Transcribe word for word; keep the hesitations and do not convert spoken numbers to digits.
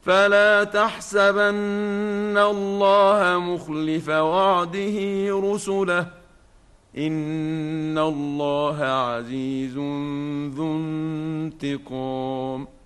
فلا تحسبن الله مخلف وعده رسله، إن الله عزيز ذو انتقام.